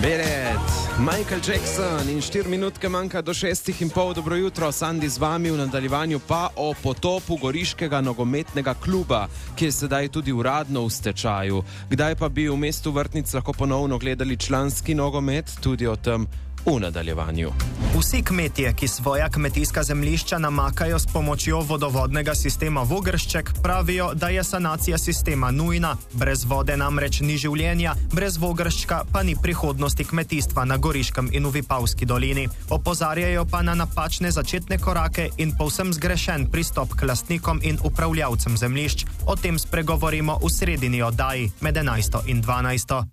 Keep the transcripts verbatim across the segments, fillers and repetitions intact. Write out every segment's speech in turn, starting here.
Beret, Michael Jackson in štiri minutke manjka do šestih in pol. Dobro jutro, Sandi z vami, v nadaljevanju pa o potopu Goriškega nogometnega kluba, ki je sedaj tudi uradno v stečaju. Kdaj pa bi v mestu Vrtnic lahko ponovno gledali članski nogomet, tudi o tem v nadaljevanju. Vsi kmetje, ki svoja kmetijska zemljišča namakajo s pomočjo vodovodnega sistema Vogršček, pravijo, da je sanacija sistema nujna. Brez vode namreč ni življenja, brez Vogrščka pa ni prihodnosti kmetijstva na Goriškem in v Vipavski dolini. Opozarjajo pa na napačne začetne korake in povsem zgrešen pristop k lastnikom in upravljavcem zemljišč. O tem spregovorimo v sredini oddaji med enajsto in dvanajsto.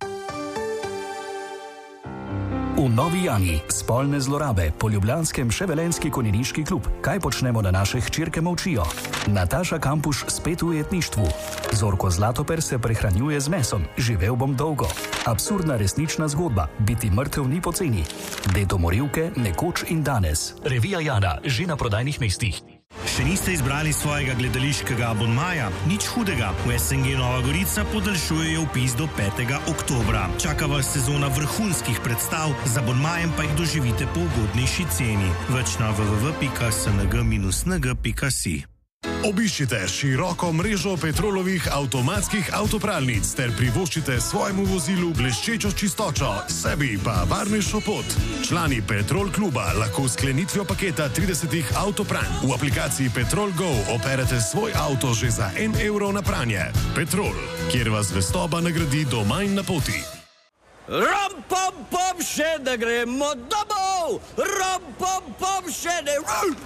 V Novi Jani spolne zlorabe, po ljubljanskem še Velenjski konjeniški klub. Kaj počnemo, da naše hčerke molčijo? Nataša Kampuš spet v ujetništvu. Zorko Zlatoper se prehranjuje z mesom. Živel bom dolgo. Absurdna resnična zgodba. Biti mrtev ni poceni. Dedo Morilke, nekoč in danes. Revija Jana, že na prodajnih mestih. Še niste izbrali svojega gledališkega abonmaja? Nič hudega. V S N G Nova Gorica podaljšujejo vpis do petega oktobra. Čaka vas sezona vrhunskih predstav, z abonmajem pa jih doživite po ugodnejši ceni. Več na w w w pika s n g dash n g pika si. Obiščite široko mrežo Petrolovih avtomatskih avtopralnic ter privoščite svojemu vozilu bleščečo čistočo, sebi pa varnejšo pot. Člani Petrol kluba lahko s sklenitvijo paketa tridesetih avtopranj v aplikaciji Petrol Go operete svoj avto že za en evro na pranje. Petrol, kjer vas zvestoba nagradi doma in na poti. Rom, pom, pom, še da gremo domov! Rom, pom, pom, še ne...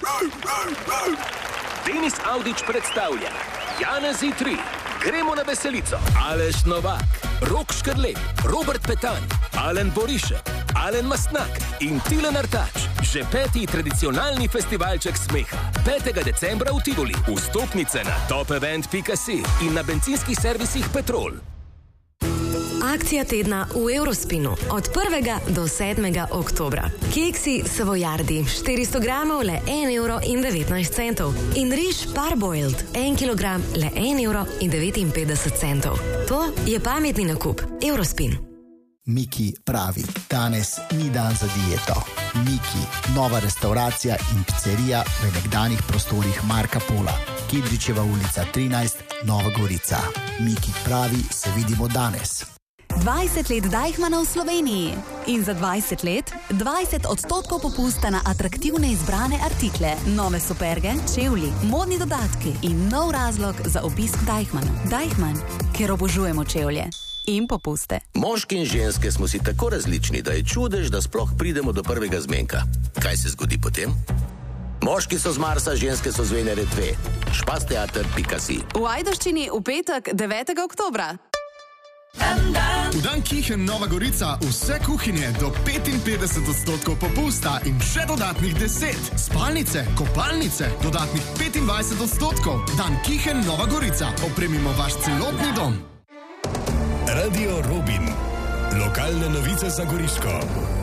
Denis Avdić predstavlja Janezi tri, Gremo na veselico, Aleš Novak, Rok Škrlep, Robert Petan, Alen Borišek, Alen Mastnak in Tilen Artač. Že peti tradicionalni festivalček smeha. petega decembra v Tivoli. Vstopnice na top event pika si in na bencinskih servisih Petrol. Akcija tedna v Eurospinu od prvega do sedmega oktobra. Keksi Savojardi štiristo gramov le en evro in devetnajst centov in riž Parboiled en kilogram le en evro in devetinpetdeset centov. To je pametni nakup. Eurospin. Miki pravi, danes ni dan za dieto. Miki, nova restauracija in pizzerija v nekdanjih prostorih Marka Pola. Kidričeva ulica trinajst, Nova Gorica. Miki pravi, se vidimo danes. dvajset let Deichmanna v Sloveniji in za dvajset let dvajset odstotkov popusta na atraktivne izbrane artikle, nove superge, čevlji, modni dodatki in nov razlog za obisk Deichmanna. Deichmann, ker obožujemo čevlje in popuste. Moški in ženske smo si tako različni, da je čudež, da sploh pridemo do prvega zmenka. Kaj se zgodi potem? Moški so z Marsa, ženske so z Venere dve. špasteater pika si. V Ajdovščini v petek devetega oktobra. V dan Kichen Nova Gorica vse kuhinje do petinpetdeset odstotkov popusta in še dodatnih deset. Spalnice, kopalnice, dodatnih petindvajset odstotkov. Dan Kichen Nova Gorica. Opremimo vaš celotni dom. Radio Robin. Lokalne novice za Goriško.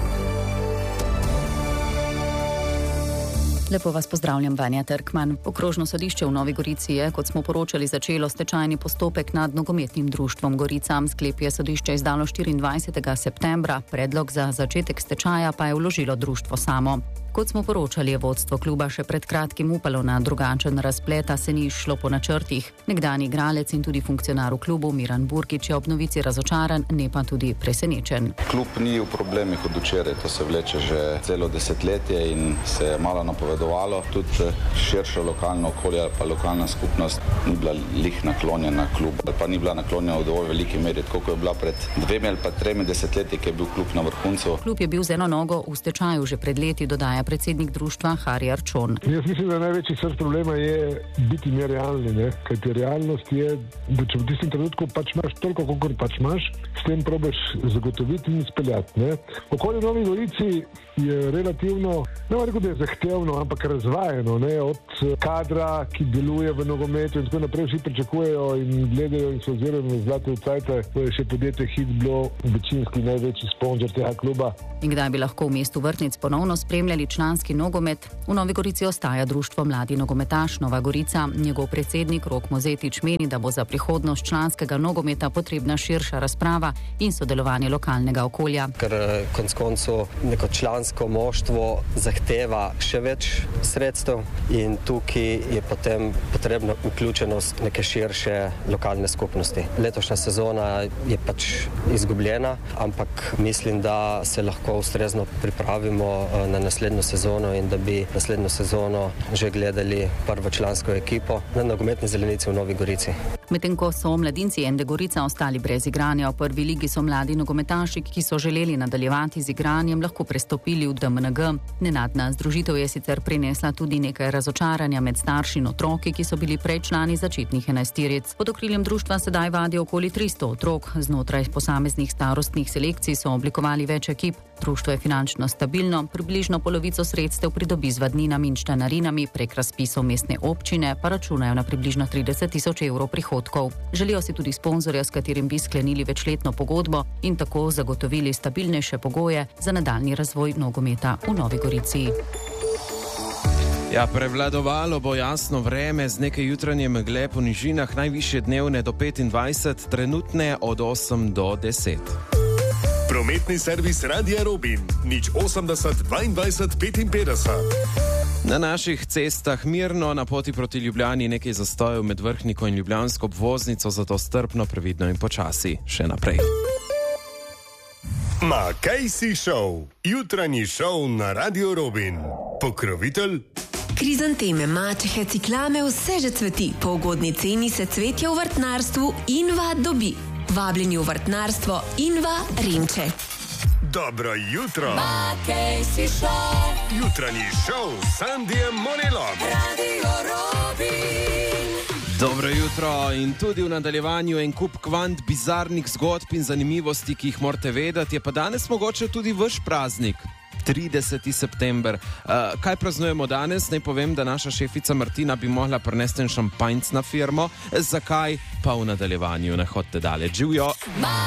Lepo vas pozdravljam, Vanja Trkman. Okrožno sodišče v Novi Gorici je, kot smo poročali, začelo stečajni postopek nad nogometnim društvom Gorica. Sklep je sodišče izdalo štiriindvajsetega septembra, predlog za začetek stečaja pa je vložilo društvo samo. Kot smo poročali, je vodstvo kluba še pred kratkim upalo na drugačen razplet, a se ni šlo po načrtih. Nekdanji igralec in tudi funkcionar v klubu Miran Burkić je ob novici razočaran, ne pa tudi presenečen. Klub ni v problemih od včeraj, to se vleče že celo desetletje in se je malo napovedovalo. Tudi širše lokalno okolje ali pa lokalna skupnost ni bila lih naklonjena klubu, ali pa ni bila naklonjena v dovolj veliki meri, tako kot je bila pred dvemi ali pa tremi desetletji, ki je bil klub na vrhuncu. Klub je bil z eno nogo v stečaju že pred leti, dodaja predsednik društva Hari Arčon. Jaz mislim, da največji srč problema je biti nerealni, ne? Kajti realnost je, da če v tistem trenutku pač imaš toliko, koliko pač imaš, s tem probaš zagotoviti in izpeljati. Ne? Okolje v Novi Gorici je relativno, ne bom rekel, da je zahtevno, ampak razvajeno, ne? Od kadra, ki deluje v nogometu in tako naprej, vsi pričakujejo in gledajo in se ozirajo na zlate vcajte, to je še podjetje Hit bilo večinski največji sponzor tega kluba. In kdaj bi lahko v mestu Vrtnic ponovno spremljali veččlanski nogomet. V Novi Gorici ostaja društvo Mladi nogometaš Nova Gorica. Njegov predsednik Rok Mozetič meni, da bo za prihodnost članskega nogometa potrebna širša razprava in sodelovanje lokalnega okolja. Ker konec koncev neko člansko moštvo zahteva še več sredstev in tukaj je potem potrebna vključenost neke širše lokalne skupnosti. Letošnja sezona je pač izgubljena, ampak mislim, da se lahko ustrezno pripravimo na naslednjo sezono in da bi naslednjo sezono že gledali prvo člansko ekipo na nogometni zelenici v Novi Gorici. Medtem ko so mladinci Ende Gorica ostali brez igranja v prvi ligi, so mladi nogometaši, ki so želeli nadaljevati z igranjem, lahko prestopili v D M N G. Nenadna združitev je sicer prinesla tudi nekaj razočaranja med starši in otroki, ki so bili prej člani začetnih enajsteric. Pod okriljem društva sedaj vadijo okoli tristo otrok. Znotraj posameznih starostnih selekcij so oblikovali več ekip. Društvo je finančno stabilno, približno polovico sredstev pridobi z vadninami in štanarinami, prek razpisov mestne občine pa računajo na približno trideset tisoč evrov prihodkov. Želijo si tudi sponzorja, s katerim bi sklenili večletno pogodbo in tako zagotovili stabilnejše pogoje za nadaljnji razvoj nogometa v Novi Gorici. Ja, prevladovalo bo jasno vreme z nekaj jutranje megle po nižinah, najvišje dnevne do petindvajset, trenutne od osem do deset. Prometni servis Radia Robin, nič osemdeset dvaindvajset petinpetdeset. Na naših cestah mirno, na poti proti Ljubljani nekaj zastojev med Vrhniko in ljubljansko obvoznico, zato strpno, previdno in počasi. Še naprej. Ma kaj si šel? Jutranji šov na Radio Robin. Pokrovitelj? Krizanteme, mačehe, ciklame, vse že cveti. Po ugodni ceni se cvetje v vrtnarstvu Inva dobi. Vabljeni v vrtnarstvo Inva Rimče. Dobro jutro. Ma kaj si šel? Jutranji šov s Sandijem Monelom. Radio Robin. Dobro jutro in tudi v nadaljevanju en kup kvant bizarnih zgodb in zanimivosti, ki jih morate vedeti, je pa danes mogoče tudi vaš praznik. trideseti september. Uh, kaj praznujemo danes? Naj povem, da naša šefica Martina bi mogla prinesti šampanjc na firmo. Zakaj? Pa v nadaljevanju. Ne hodite daleč. Živjo!